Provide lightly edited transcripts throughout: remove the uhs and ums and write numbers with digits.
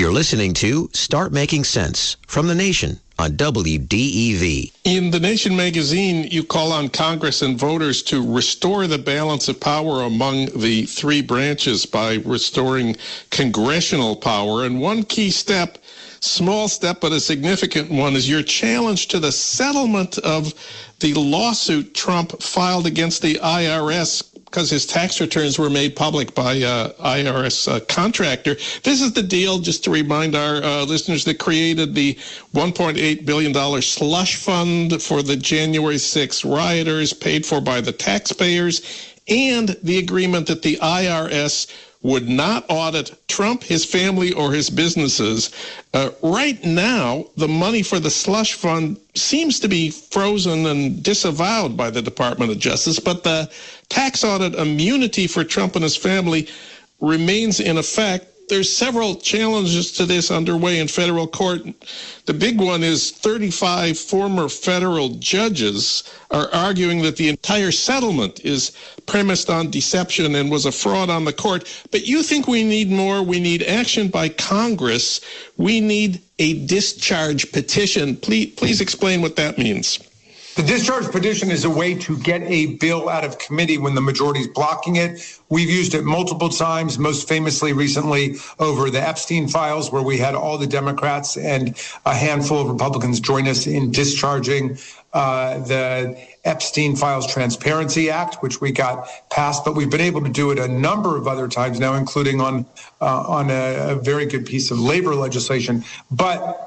You're listening to Start Making Sense from The Nation on WDEV. In The Nation magazine, you call on Congress and voters to restore the balance of power among the three branches by restoring congressional power. And one key step, small step but a significant one, is your challenge to the settlement of the lawsuit Trump filed against the IRS because his tax returns were made public by IRS contractor. This is the deal, just to remind our listeners, that created the $1.8 billion slush fund for the January 6th rioters, paid for by the taxpayers, and the agreement that the IRS would not audit Trump, his family, or his businesses. Right now, the money for the slush fund seems to be frozen and disavowed by the Department of Justice, but the tax audit immunity for Trump and his family remains in effect. There's several challenges to this underway in federal court. The big one is 35 former federal judges are arguing that the entire settlement is premised on deception and was a fraud on the court. But you think we need more. We need action by Congress. We need a discharge petition. Please explain what that means. The discharge petition is a way to get a bill out of committee when the majority is blocking it. We've used it multiple times, most famously recently over the Epstein files, where we had all the Democrats and a handful of Republicans join us in discharging the Epstein Files Transparency Act, which we got passed. But we've been able to do it a number of other times now, including on a very good piece of labor legislation. But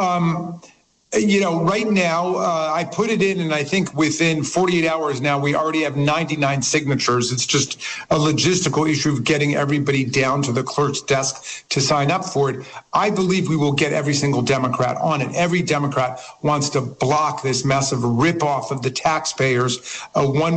right now, I put it in, and I think within 48 hours now, we already have 99 signatures. It's just a logistical issue of getting everybody down to the clerk's desk to sign up for it. I believe we will get every single Democrat on it. Every Democrat wants to block this massive ripoff of the taxpayers, a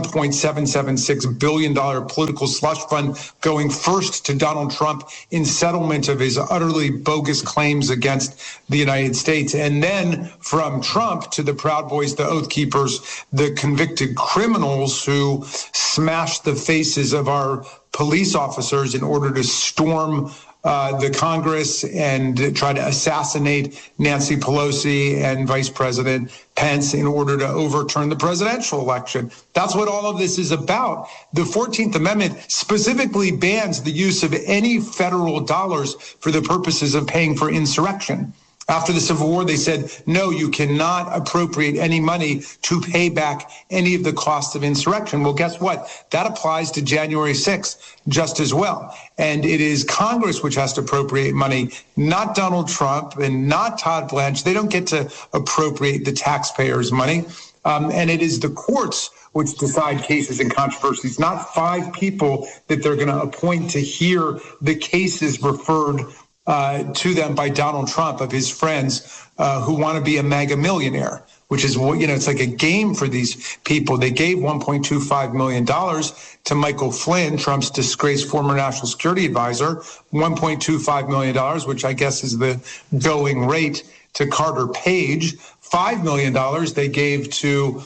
$1.776 billion political slush fund going first to Donald Trump in settlement of his utterly bogus claims against the United States, and then from Trump to the Proud Boys, the Oath Keepers, the convicted criminals who smashed the faces of our police officers in order to storm the Congress and try to assassinate Nancy Pelosi and Vice President Pence in order to overturn the presidential election. That's what all of this is about. The 14th Amendment specifically bans the use of any federal dollars for the purposes of paying for insurrection. After the Civil War, they said, no, you cannot appropriate any money to pay back any of the costs of insurrection. Well, guess what? That applies to January 6th just as well. And it is Congress which has to appropriate money, not Donald Trump and not Todd Blanche. They don't get to appropriate the taxpayers' money. And it is the courts which decide cases and controversies, not 5 people that they're going to appoint to hear the cases referred to them by Donald Trump of his friends who want to be a mega millionaire, which is, it's like a game for these people. They gave $1.25 million to Michael Flynn, Trump's disgraced former national security advisor, $1.25 million, which I guess is the going rate, to Carter Page. $5 million they gave to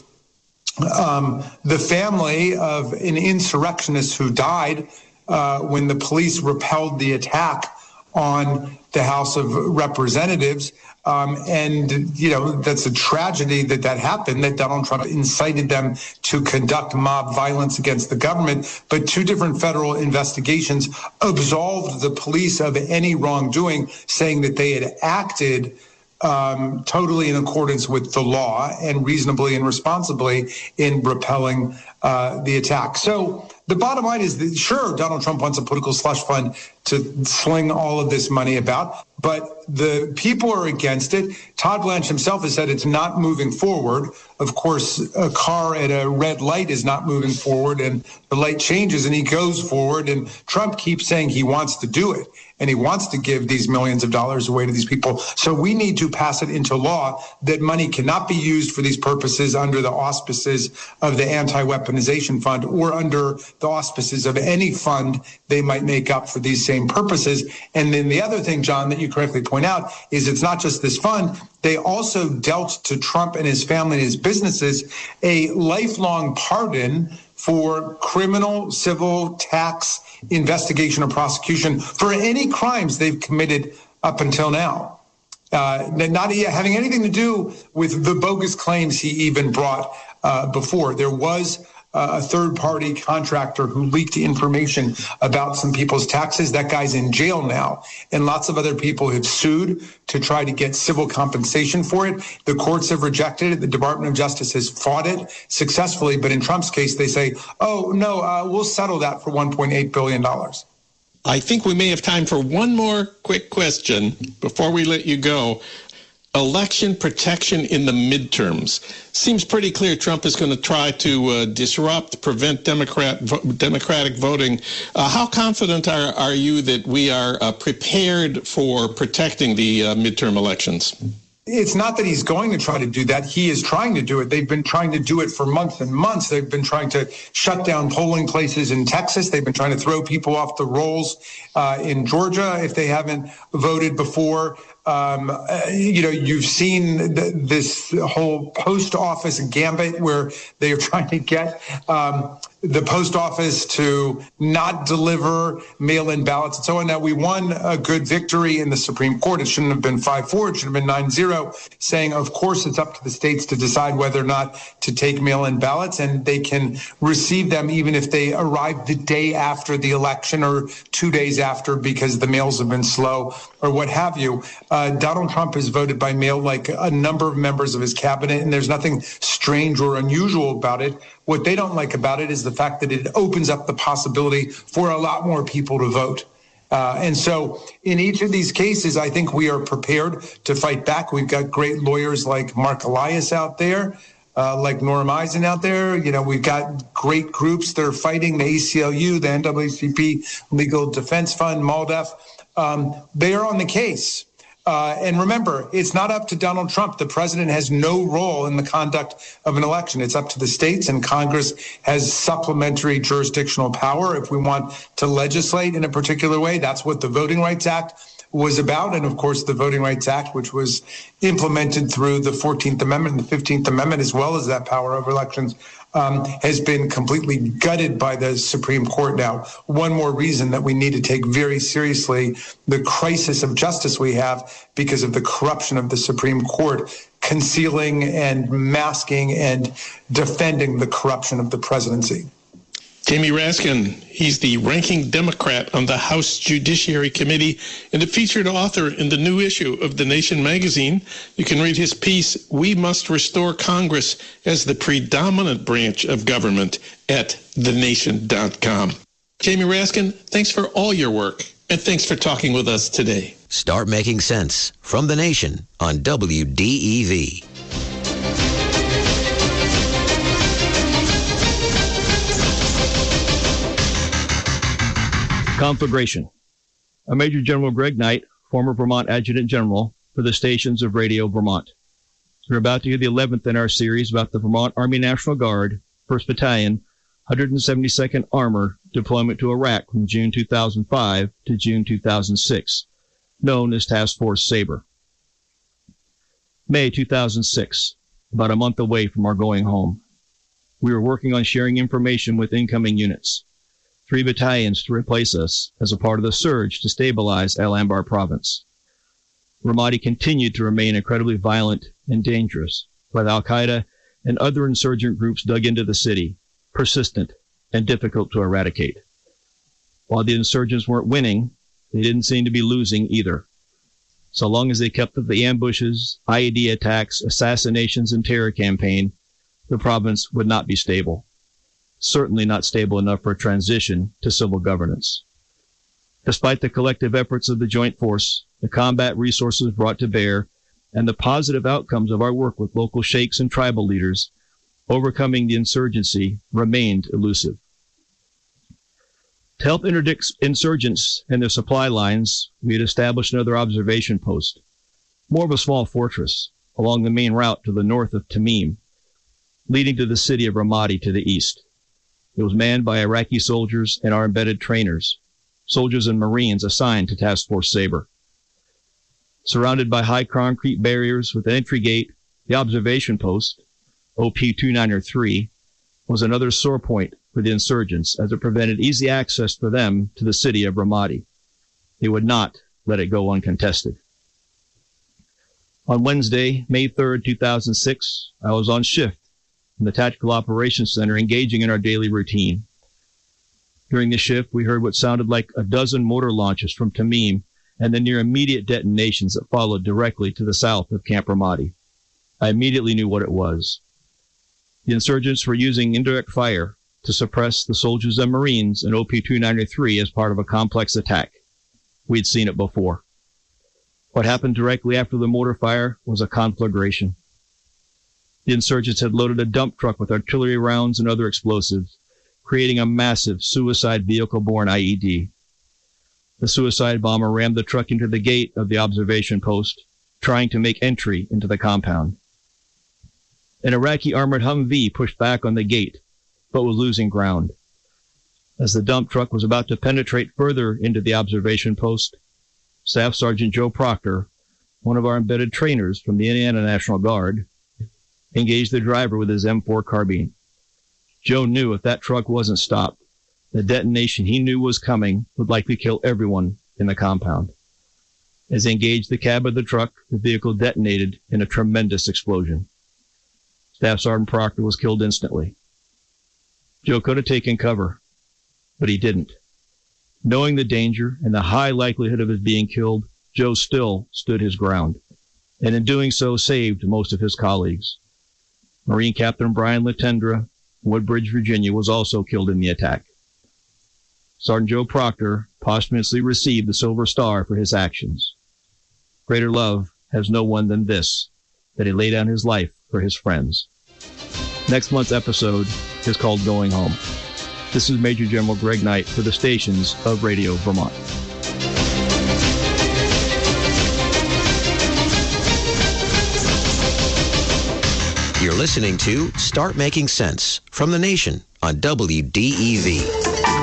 the family of an insurrectionist who died when the police repelled the attack on the House of Representatives. That's a tragedy that happened, that Donald Trump incited them to conduct mob violence against the government. But 2 different federal investigations absolved the police of any wrongdoing, saying that they had acted totally in accordance with the law and reasonably and responsibly in repelling the attack. So the bottom line is that, sure, Donald Trump wants a political slush fund to sling all of this money about, but the people are against it. Todd Blanche himself has said it's not moving forward. Of course, a car at a red light is not moving forward, and the light changes and he goes forward, and Trump keeps saying he wants to do it, and he wants to give these millions of dollars away to these people. So we need to pass it into law that money cannot be used for these purposes under the auspices of the Anti-Weaponization Fund or under the auspices of any fund they might make up for these same purposes. And then the other thing, John, that you correctly point out is it's not just this fund. They also dealt to Trump and his family and his businesses a lifelong pardon for criminal, civil, tax investigation or prosecution for any crimes they've committed up until now. Not having anything to do with the bogus claims he even brought before. There was a third-party contractor who leaked information about some people's taxes. That guy's in jail now, and lots of other people have sued to try to get civil compensation for it. The courts have rejected it. The Department of Justice has fought it successfully, but in Trump's case, they say, oh, no, we'll settle that for $1.8 billion. I think we may have time for one more quick question before we let you go. Election protection in the midterms. Seems pretty clear Trump is going to try to prevent democratic voting. How confident are you that we are prepared for protecting the midterm elections? It's not that he's going to try to do that. He is trying to do it. They've been trying to do it for months and months. They've been trying to shut down polling places in Texas. They've been trying to throw people off the rolls in Georgia if they haven't voted before. You've seen this whole post office gambit where they are trying to get the post office to not deliver mail-in ballots and so on. Now, we won a good victory in the Supreme Court. It shouldn't have been 5-4. It should have been 9-0, saying, of course, it's up to the states to decide whether or not to take mail-in ballots, and they can receive them even if they arrive the day after the election or 2 days after because the mails have been slow or what have you. Donald Trump has voted by mail like a number of members of his cabinet, and there's nothing strange or unusual about it. What they don't like about it is the fact that it opens up the possibility for a lot more people to vote. And so in each of these cases, I think we are prepared to fight back. We've got great lawyers like Mark Elias out there, like Norm Eisen out there. You know, we've got great groups that are fighting, the ACLU, the NAACP Legal Defense Fund, MALDEF. They are on the case. And remember, it's not up to Donald Trump. The president has no role in the conduct of an election. It's up to the states, and Congress has supplementary jurisdictional power if we want to legislate in a particular way. That's what the Voting Rights Act was about. And of course, the Voting Rights Act, which was implemented through the 14th Amendment and the 15th Amendment, as well as that power over elections, has been completely gutted by the Supreme Court now. One more reason that we need to take very seriously the crisis of justice we have because of the corruption of the Supreme Court, concealing and masking and defending the corruption of the presidency. Jamie Raskin, he's the ranking Democrat on the House Judiciary Committee and a featured author in the new issue of The Nation magazine. You can read his piece, We Must Restore Congress as the Predominant Branch of Government, at thenation.com. Jamie Raskin, thanks for all your work, and thanks for talking with us today. Start making sense from The Nation on WDEV. Conflagration. I'm Major General Greg Knight, former Vermont Adjutant General for the stations of Radio Vermont. We're about to hear the 11th in our series about the Vermont Army National Guard, 1st Battalion, 172nd Armor deployment to Iraq from June 2005 to June 2006, known as Task Force Sabre. May 2006, about a month away from our going home. We were working on sharing information with incoming units. 3 battalions to replace us as a part of the surge to stabilize Al Anbar province. Ramadi continued to remain incredibly violent and dangerous, while Al-Qaeda and other insurgent groups dug into the city, persistent and difficult to eradicate. While the insurgents weren't winning, they didn't seem to be losing either. So long as they kept up the ambushes, IED attacks, assassinations, and terror campaign, the province would not be stable. Certainly not stable enough for a transition to civil governance. Despite the collective efforts of the joint force, the combat resources brought to bear, and the positive outcomes of our work with local sheikhs and tribal leaders, overcoming the insurgency remained elusive. To help interdict insurgents and their supply lines, we had established another observation post, more of a small fortress, along the main route to the north of Tamim, leading to the city of Ramadi to the east. It was manned by Iraqi soldiers and our embedded trainers, soldiers and Marines assigned to Task Force Sabre. Surrounded by high concrete barriers with an entry gate, the observation post, OP-2903, was another sore point for the insurgents as it prevented easy access for them to the city of Ramadi. They would not let it go uncontested. On Wednesday, May 3rd, 2006, I was on shift in the Tactical Operations Center engaging in our daily routine. During the shift, we heard what sounded like a dozen mortar launches from Tamim and the near immediate detonations that followed directly to the south of Camp Ramadi. I immediately knew what it was. The insurgents were using indirect fire to suppress the soldiers and Marines in OP-293 as part of a complex attack. We'd seen it before. What happened directly after the mortar fire was a conflagration. The insurgents had loaded a dump truck with artillery rounds and other explosives, creating a massive suicide vehicle-borne IED. The suicide bomber rammed the truck into the gate of the observation post, trying to make entry into the compound. An Iraqi armored Humvee pushed back on the gate, but was losing ground. As the dump truck was about to penetrate further into the observation post, Staff Sergeant Joe Proctor, one of our embedded trainers from the Indiana National Guard, engaged the driver with his M4 carbine. Joe knew if that truck wasn't stopped, the detonation he knew was coming would likely kill everyone in the compound. As he engaged the cab of the truck, the vehicle detonated in a tremendous explosion. Staff Sergeant Proctor was killed instantly. Joe could have taken cover, but he didn't. Knowing the danger and the high likelihood of his being killed, Joe still stood his ground, and in doing so saved most of his colleagues. Marine Captain Brian Latendra, Woodbridge, Virginia, was also killed in the attack. Sergeant Joe Proctor posthumously received the Silver Star for his actions. Greater love has no one than this, that he laid down his life for his friends. Next month's episode is called Going Home. This is Major General Greg Knight for the stations of Radio Vermont. You're listening to Start Making Sense from the Nation on WDEV.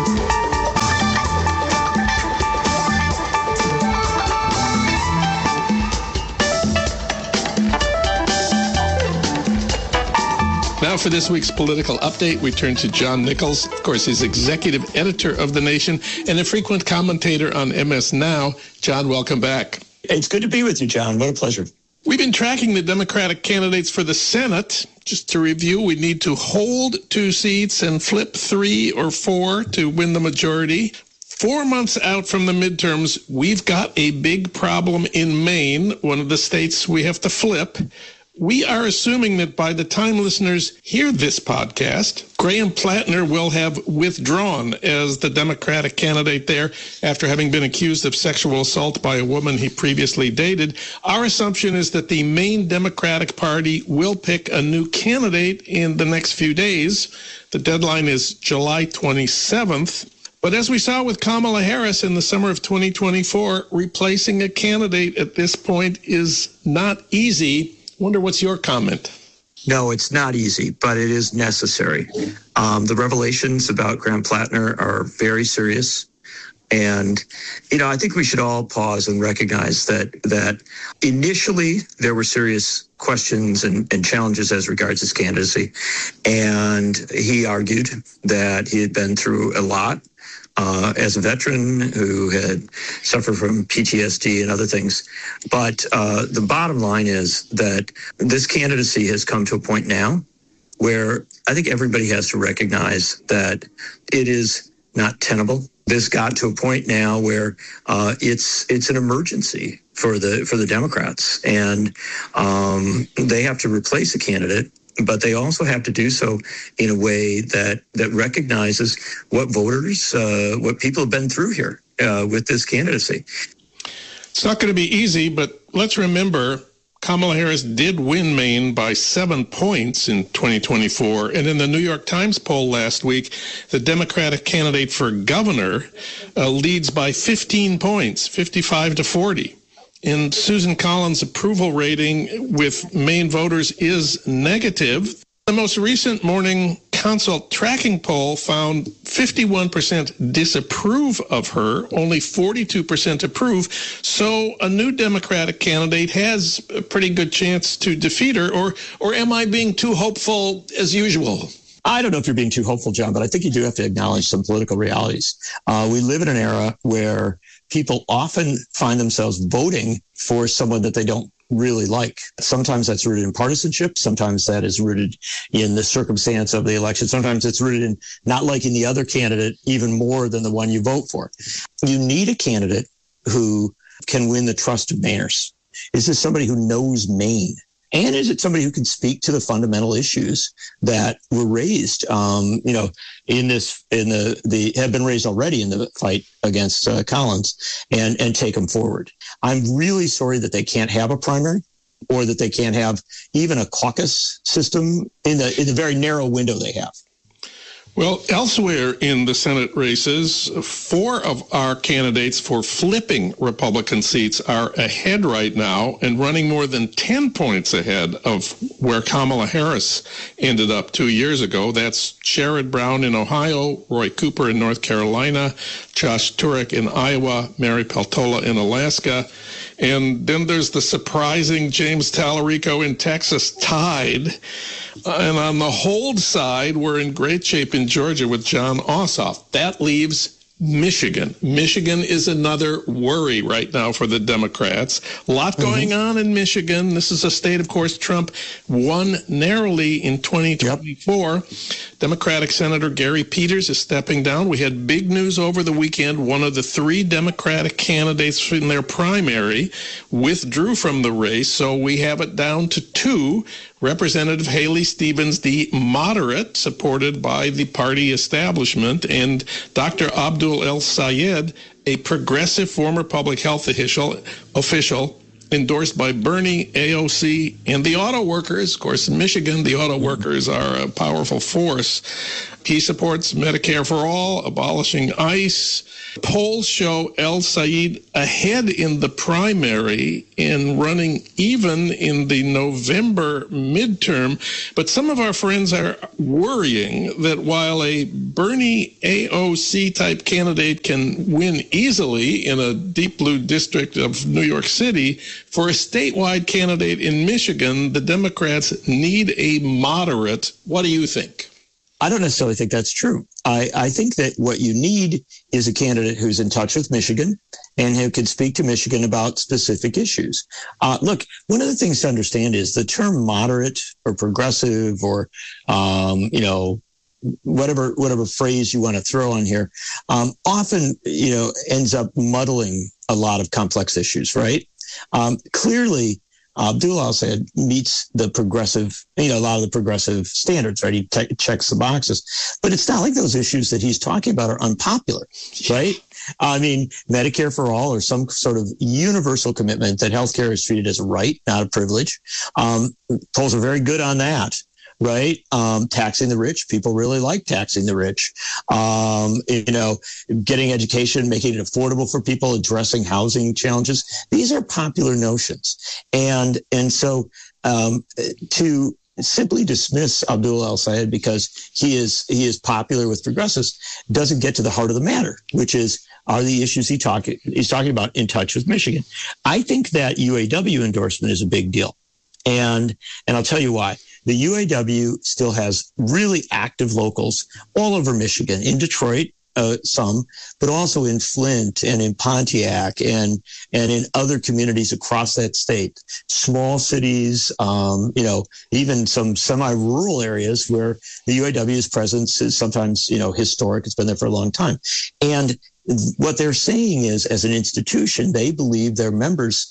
Now for this week's political update, we turn to John Nichols. Of course, he's executive editor of The Nation and a frequent commentator on MS Now. John, welcome back. It's good to be with you, John. What a pleasure. We've been tracking the Democratic candidates for the Senate. Just to review, we need to hold 2 seats and flip 3 or 4 to win the majority. 4 months out from the midterms, we've got a big problem in Maine, one of the states we have to flip. We are assuming that by the time listeners hear this podcast, Graham Plattner will have withdrawn as the Democratic candidate there after having been accused of sexual assault by a woman he previously dated. Our assumption is that the Maine Democratic Party will pick a new candidate in the next few days. The deadline is July 27th. But as we saw with Kamala Harris in the summer of 2024, replacing a candidate at this point is not easy. Wonder what's your comment? No, it's not easy, but it is necessary. The revelations about Graham Plattner are very serious. And, I think we should all pause and recognize that initially there were serious questions and challenges as regards his candidacy. And he argued that he had been through a lot. As a veteran who had suffered from PTSD and other things. But the bottom line is that this candidacy has come to a point now where I think everybody has to recognize that it is not tenable. This got to a point now where it's an emergency for the Democrats, and they have to replace a candidate. But they also have to do so in a way that recognizes what voters, what people have been through here with this candidacy. It's not going to be easy, but let's remember Kamala Harris did win Maine by 7 points in 2024. And in the New York Times poll last week, the Democratic candidate for governor leads by 15 points, 55-40. And Susan Collins' approval rating with Maine voters is negative. The most recent Morning Consult tracking poll found 51% disapprove of her, only 42% approve. So a new Democratic candidate has a pretty good chance to defeat her. Or am I being too hopeful as usual? I don't know if you're being too hopeful, John, but I think you do have to acknowledge some political realities. We live in an era where people often find themselves voting for someone that they don't really like. Sometimes that's rooted in partisanship. Sometimes that is rooted in the circumstance of the election. Sometimes it's rooted in not liking the other candidate even more than the one you vote for. You need a candidate who can win the trust of Mainers. Is this somebody who knows Maine? And is it somebody who can speak to the fundamental issues that were raised, have been raised already in the fight against Collins, and take them forward? I'm really sorry that they can't have a primary, or that they can't have even a caucus system in the very narrow window they have. Well, elsewhere in the Senate races, 4 of our candidates for flipping Republican seats are ahead right now and running more than 10 points ahead of where Kamala Harris ended up 2 years ago. That's Sherrod Brown in Ohio, Roy Cooper in North Carolina, Josh Turek in Iowa, Mary Peltola in Alaska. And then there's the surprising James Tallarico in Texas, tied. And on the hold side, we're in great shape in Georgia with Jon Ossoff. That leaves Michigan. Michigan is another worry right now for the Democrats. A lot going on in Michigan. This is a state, of course, Trump won narrowly in 2024. Yep. Democratic Senator Gary Peters is stepping down. We had big news over the weekend. One of the 3 Democratic candidates in their primary withdrew from the race, so we have it down to 2. Representative Haley Stevens, the moderate, supported by the party establishment, and Dr. Abdul El Sayed, a progressive former public health official endorsed by Bernie, AOC, and the auto workers. Of course, in Michigan, the auto workers are a powerful force. He supports Medicare for all, abolishing ICE. Polls show El Sayed ahead in the primary and running even in the November midterm. But some of our friends are worrying that while a Bernie AOC type candidate can win easily in a deep blue district of New York City, for a statewide candidate in Michigan, the Democrats need a moderate. What do you think? I don't necessarily think that's true. I think that what you need is a candidate who's in touch with Michigan and who can speak to Michigan about specific issues. Look, one of the things to understand is the term moderate or progressive or, whatever phrase you want to throw on here, often, ends up muddling a lot of complex issues, right? Clearly, Abdul El-Sayed meets the progressive, a lot of the progressive standards, right? He checks the boxes, but it's not like those issues that he's talking about are unpopular, right? I mean, Medicare for all or some sort of universal commitment that healthcare is treated as a right, not a privilege. Polls are very good on that. Right. Taxing the rich. People really like taxing the rich. Getting education, making it affordable for people, addressing housing challenges. These are popular notions. And so to simply dismiss Abdul El-Sayed because he is popular with progressives doesn't get to the heart of the matter, which is, are the issues he's talking about in touch with Michigan? I think that UAW endorsement is a big deal. And I'll tell you why. The UAW still has really active locals all over Michigan, in Detroit, some, but also in Flint and in Pontiac and in other communities across that state. Small cities, even some semi-rural areas where the UAW's presence is sometimes, historic. It's been there for a long time. And what they're saying is, as an institution, they believe their members,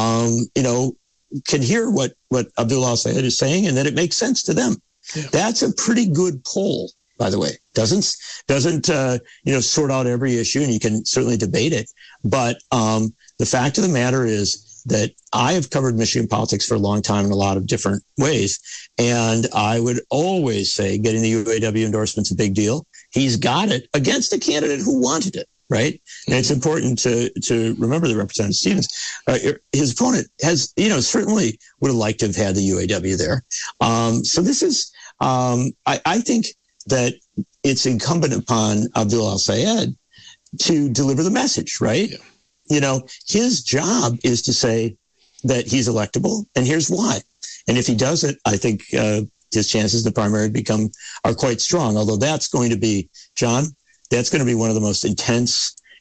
can hear what Abdul El-Sayed is saying and that it makes sense to them. Yeah. That's a pretty good poll, by the way. Doesn't sort out every issue, and you can certainly debate it. But the fact of the matter is that I have covered Michigan politics for a long time in a lot of different ways. And I would always say getting the UAW endorsement's a big deal. He's got it against a candidate who wanted it. Right. And it's important to remember that Representative Stevens, his opponent has, certainly would have liked to have had the UAW there. So this is, I think that it's incumbent upon Abdul El-Sayed to deliver the message, right? Yeah. His job is to say that he's electable, and here's why. And if he does it, I think his chances in the primary are quite strong, although that's going to be, John, that's going to be one of the most intense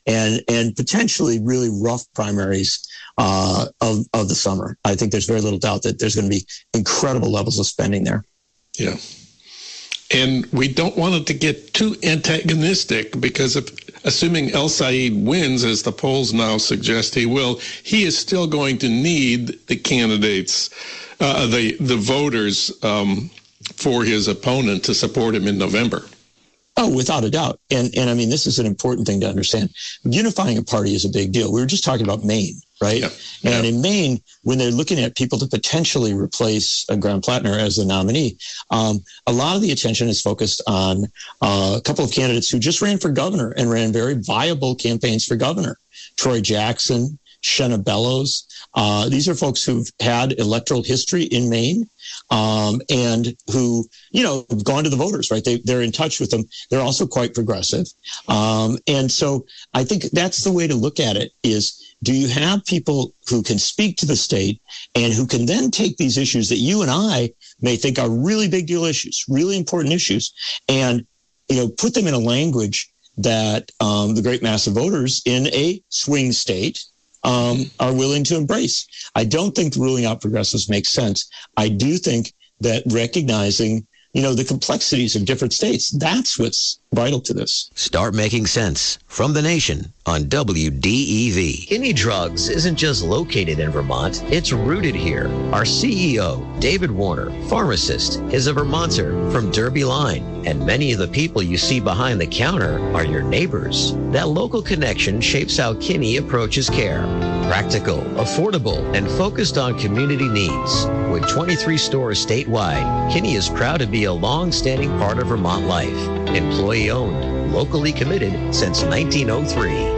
and potentially really rough primaries of the summer. I think there's very little doubt that there's going to be incredible levels of spending there. Yeah. And we don't want it to get too antagonistic because assuming El Said wins, as the polls now suggest he will, he is still going to need the candidates, the voters for his opponent to support him in November. Oh, without a doubt. And I mean, this is an important thing to understand. Unifying a party is a big deal. We were just talking about Maine, right? Yeah. And in Maine, when they're looking at people to potentially replace Graham Plattner as the nominee, a lot of the attention is focused on a couple of candidates who just ran for governor and ran very viable campaigns for governor. Troy Jackson, Shenna Bellows. These are folks who've had electoral history in Maine and who, have gone to the voters, right? They're in touch with them. They're also quite progressive. And so I think that's the way to look at it is, do you have people who can speak to the state and who can then take these issues that you and I may think are really big deal issues, really important issues, and, put them in a language that the great mass of voters in a swing state are willing to embrace. I don't think ruling out progressives makes sense. I do think that recognizing, the complexities of different states, that's what's vital to this. Start Making Sense from The Nation on WDEV. Kinney Drugs isn't just located in Vermont, it's rooted here. Our CEO, David Warner, pharmacist, is a Vermonter from Derby Line, and many of the people you see behind the counter are your neighbors. That local connection shapes how Kinney approaches care. Practical, affordable, and focused on community needs. With 23 stores statewide, Kinney is proud to be a long-standing part of Vermont life. Employee-owned, locally committed since 1903.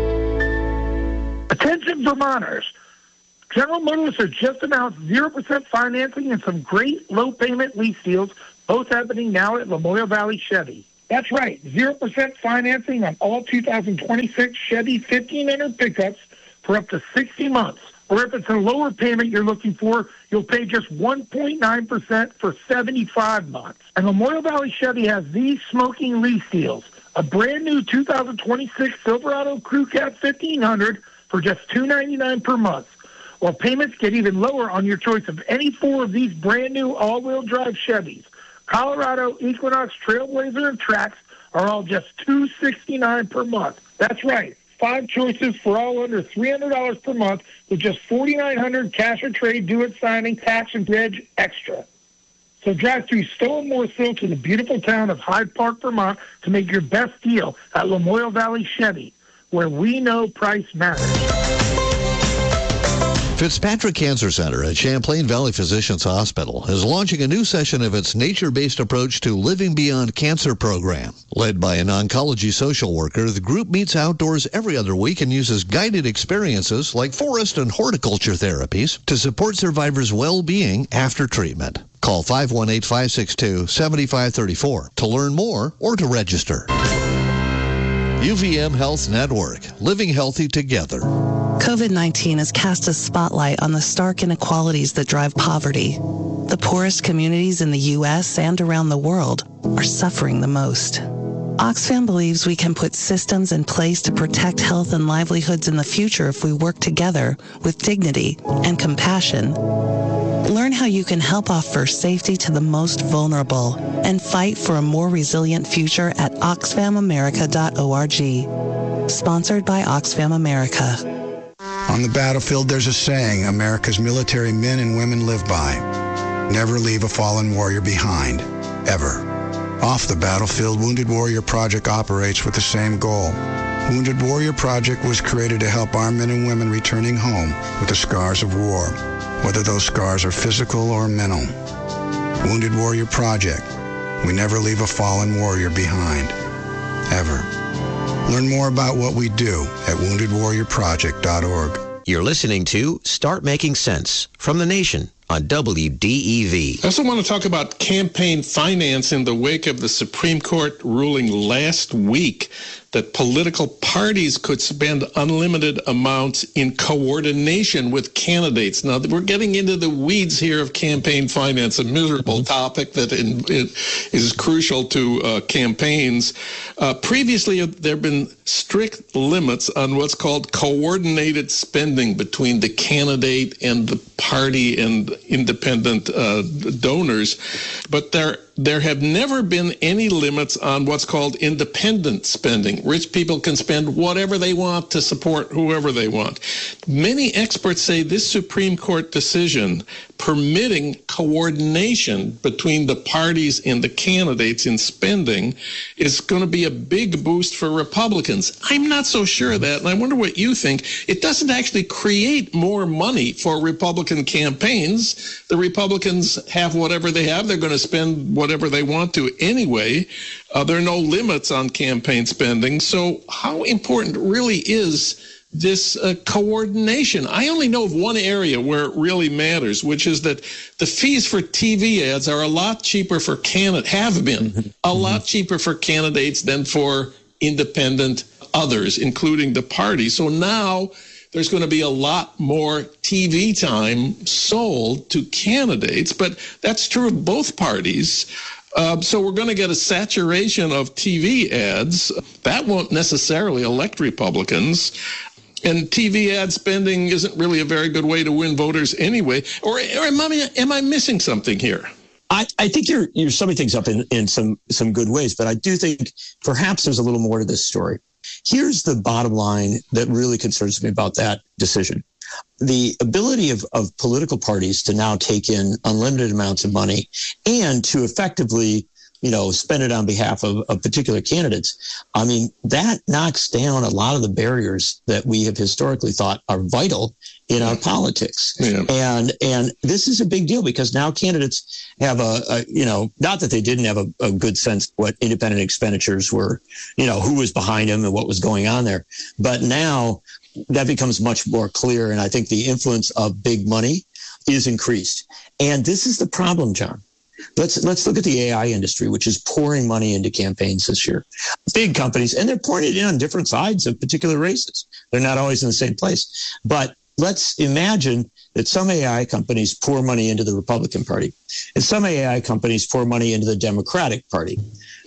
Attention Vermonters. General Motors has just announced 0% financing and some great low-payment lease deals, both happening now at Lamoille Valley Chevy. That's right, 0% financing on all 2026 Chevy 1500 pickups for up to 60 months. Or if it's a lower payment you're looking for, you'll pay just 1.9% for 75 months. And Lamoille Valley Chevy has these smoking lease deals. A brand new 2026 Silverado Crew Cab 1500 for just $299 per month. While payments get even lower on your choice of any four of these brand new all-wheel drive Chevys. Colorado, Equinox, Trailblazer, and Trax are all just $269 per month. That's right. 5 choices for all under $300 per month with just $4,900 cash or trade due at signing, tax and reg extra. So drive through Stowe and Morrisville to the beautiful town of Hyde Park, Vermont to make your best deal at Lamoille Valley Chevy, where we know price matters. Fitzpatrick Cancer Center at Champlain Valley Physicians Hospital is launching a new session of its nature-based approach to Living Beyond Cancer program. Led by an oncology social worker, the group meets outdoors every other week and uses guided experiences like forest and horticulture therapies to support survivors' well-being after treatment. Call 518-562-7534 to learn more or to register. UVM Health Network, living healthy together. COVID-19 has cast a spotlight on the stark inequalities that drive poverty. The poorest communities in the U.S. and around the world are suffering the most. Oxfam believes we can put systems in place to protect health and livelihoods in the future if we work together with dignity and compassion. Learn how you can help offer safety to the most vulnerable and fight for a more resilient future at oxfamamerica.org. Sponsored by Oxfam America. On the battlefield, there's a saying America's military men and women live by. Never leave a fallen warrior behind, ever. Off the battlefield, Wounded Warrior Project operates with the same goal. Wounded Warrior Project was created to help our men and women returning home with the scars of war, whether those scars are physical or mental. Wounded Warrior Project. We never leave a fallen warrior behind, ever. Learn more about what we do at woundedwarriorproject.org. You're listening to Start Making Sense from The Nation on WDEV. I also want to talk about campaign finance in the wake of the Supreme Court ruling last week that political parties could spend unlimited amounts in coordination with candidates. Now, we're getting into the weeds here of campaign finance, a miserable topic that is crucial to campaigns. Previously, there have been strict limits on what's called coordinated spending between the candidate and the party and independent donors, but there have never been any limits on what's called independent spending. Rich people can spend whatever they want to support whoever they want. Many experts say this Supreme Court decision permitting coordination between the parties and the candidates in spending is going to be a big boost for Republicans. I'm not so sure of that, and I wonder what you think. It doesn't actually create more money for Republican campaigns. The Republicans have whatever they have. They're going to spend whatever they want to anyway. There are no limits on campaign spending. So how important really is this coordination? I only know of one area where it really matters, which is that the fees for TV ads are a lot cheaper for have been a lot cheaper for candidates than for independent others, including the party. So now there's going to be a lot more TV time sold to candidates, but that's true of both parties. So we're going to get a saturation of TV ads. That won't necessarily elect Republicans. And TV ad spending isn't really a very good way to win voters anyway. Or am I missing something here? I think you're summing things up in some good ways, but I do think perhaps there's a little more to this story. Here's the bottom line that really concerns me about that decision. The ability of political parties to now take in unlimited amounts of money and to effectively, spend it on behalf of particular candidates. I mean, that knocks down a lot of the barriers that we have historically thought are vital in our politics. Yeah. And this is a big deal because now candidates have not that they didn't have a good sense of what independent expenditures were, who was behind them and what was going on there. But now that becomes much more clear. And I think the influence of big money is increased. And this is the problem, John. Let's look at the AI industry, which is pouring money into campaigns this year. Big companies, and they're pouring it in on different sides of particular races. They're not always in the same place. But let's imagine that some AI companies pour money into the Republican Party, and some AI companies pour money into the Democratic Party.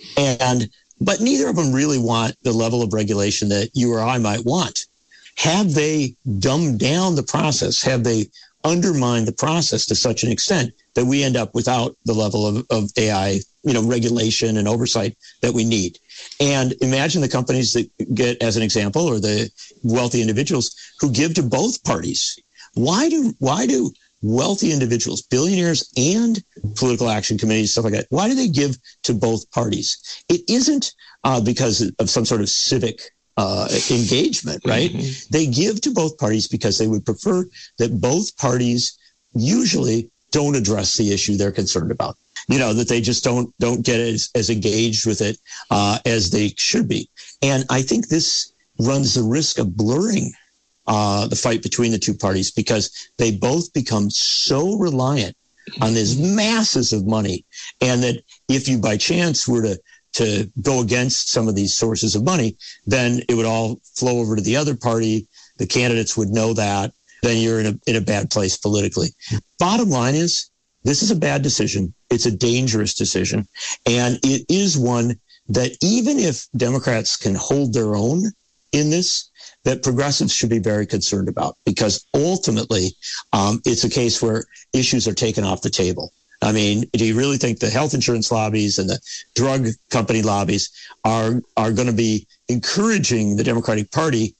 But neither of them really want the level of regulation that you or I might want. Have they dumbed down the process? Have they undermined the process to such an extent that we end up without the level of AI, regulation and oversight that we need? And imagine the companies that get, as an example, or the wealthy individuals who give to both parties. Why do wealthy individuals, billionaires and political action committees, stuff like that, why do they give to both parties? It isn't because of some sort of civic engagement, right? Mm-hmm. They give to both parties because they would prefer that both parties usually don't address the issue they're concerned about. That they just don't get as engaged with it as they should be. And I think this runs the risk of blurring the fight between the two parties because they both become so reliant on these masses of money. And that if you by chance were to go against some of these sources of money, then it would all flow over to the other party. The candidates would know that. Then you're in a bad place politically. Bottom line is, this is a bad decision. It's a dangerous decision. And it is one that even if Democrats can hold their own in this, that progressives should be very concerned about, because ultimately it's a case where issues are taken off the table. I mean, do you really think the health insurance lobbies and the drug company lobbies are going to be encouraging the Democratic Party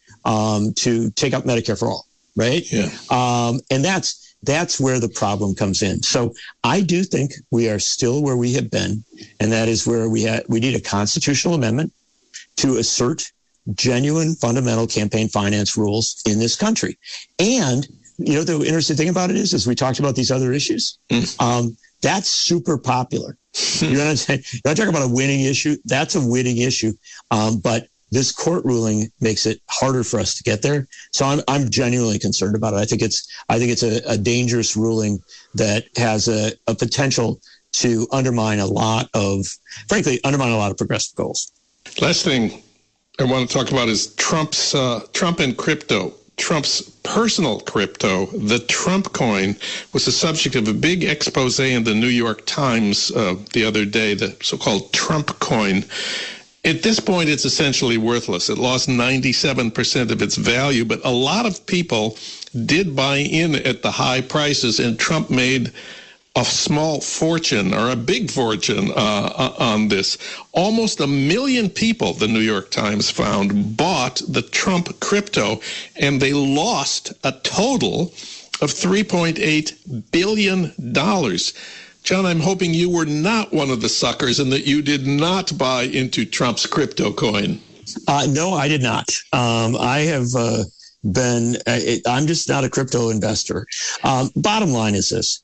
to take up Medicare for all, right? Yeah. And that's where the problem comes in. So I do think we are still where we have been, and that is where we need a constitutional amendment to assert genuine fundamental campaign finance rules in this country. And the interesting thing about it is we talked about these other issues. That's super popular. You're not talking about a winning issue. That's a winning issue. But this court ruling makes it harder for us to get there. So I'm genuinely concerned about it. I think it's a dangerous ruling that has a potential to undermine a lot of progressive goals. Last thing I want to talk about is Trump and crypto. Trump's personal crypto, the Trump coin, was the subject of a big expose in the New York Times the other day, the so-called Trump coin. At this point, it's essentially worthless. It lost 97% of its value, but a lot of people did buy in at the high prices, and Trump made a small fortune or a big fortune on this. Almost 1 million people, the New York Times found, bought the Trump crypto, and they lost a total of $3.8 billion. John, I'm hoping you were not one of the suckers and that you did not buy into Trump's crypto coin. No, I did not. I have I'm just not a crypto investor. Bottom line is this.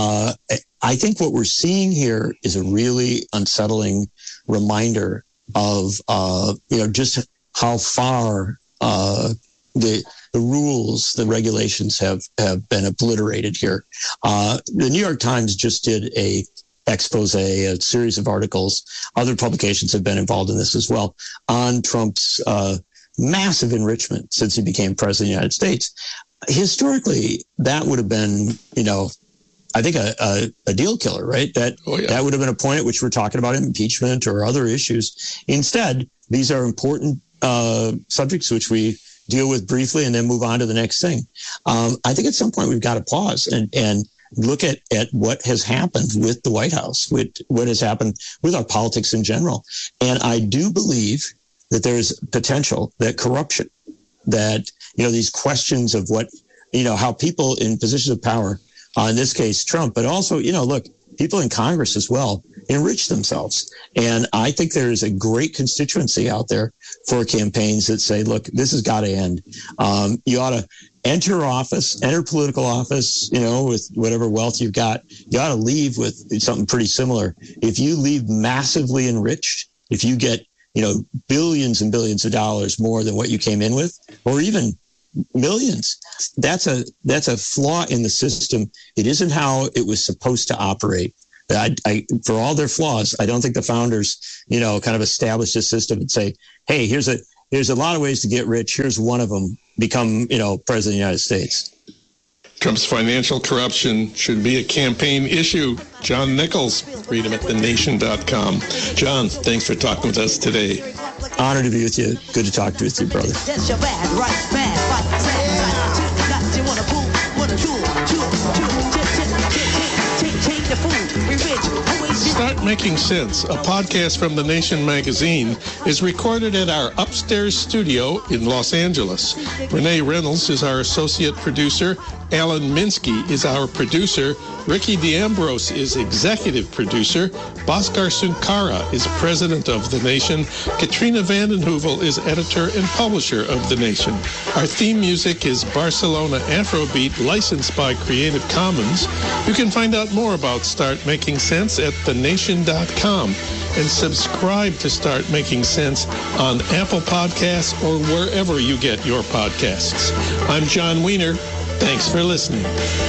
I think what we're seeing here is a really unsettling reminder of, just how far the rules, the regulations have been obliterated here. The New York Times just did a expose, a series of articles. Other publications have been involved in this as well, on Trump's massive enrichment since he became president of the United States. Historically, that would have been, I think a deal killer, right? That would have been a point at which we're talking about impeachment or other issues. Instead, these are important subjects which we deal with briefly and then move on to the next thing. I think at some point we've got to pause and look at what has happened with the White House, with what has happened with our politics in general. And I do believe that there's potential that corruption, that, these questions of what, how people in positions of power, in this case, Trump, but also, look, people in Congress as well, enrich themselves. And I think there is a great constituency out there for campaigns that say, look, this has got to end. You ought to enter political office, with whatever wealth you've got. You ought to leave with something pretty similar. If you leave massively enriched, if you get billions and billions of dollars more than what you came in with, or even millions, that's a flaw in the system. It isn't how it was supposed to operate. I for all their flaws, I don't think the founders, kind of established a system and say, hey, here's a lot of ways to get rich. Here's one of them: become, president of the United States. Trump's financial corruption should be a campaign issue. John Nichols, read him at thenation.com. John, thanks for talking with us today. Honored to be with you. Good to talk with you, brother. Start Making Sense, a podcast from The Nation magazine, is recorded at our upstairs studio in Los Angeles. Renee Reynolds is our associate producer. Alan Minsky is our producer. Ricky D'Ambrose is executive producer. Bhaskar Sunkara is president of The Nation. Katrina vanden Heuvel is editor and publisher of The Nation. Our theme music is Barcelona Afrobeat, licensed by Creative Commons. You can find out more about Start Making Sense at thenation.com and subscribe to Start Making Sense on Apple Podcasts or wherever you get your podcasts. I'm John Wiener. Thanks for listening.